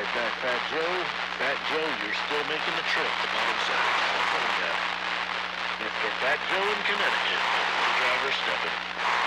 back, Fat Joe. Fat Joe, you're still making the trip to bottom Southern California. Mr. Fat Joe in Connecticut, the driver stepping.